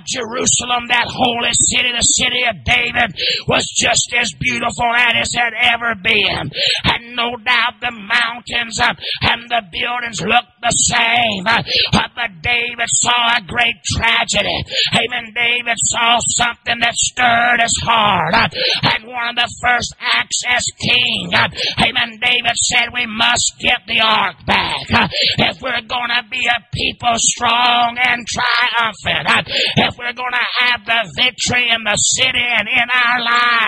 Jerusalem, that holy city, the city of David, was just as beautiful as it had ever been. And no doubt the mountains and the buildings looked the same. But David saw a great tragedy. Amen. David saw something that stirred his heart. And one of the first acts as king, amen, David said, we must get the ark back. If we're going to be a people strong and triumphant, if we're going to have the victory in the city and in our